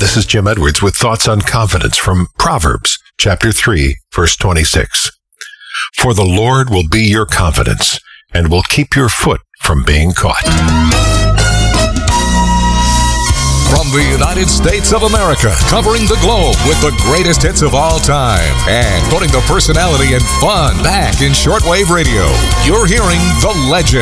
this is Jim Edwards with thoughts on confidence from Proverbs chapter 3, verse 26. For the Lord will be your confidence and will keep your foot from being caught. From the United States of America, covering the globe with the greatest hits of all time and putting the personality and fun back in shortwave radio, you're hearing The Legend.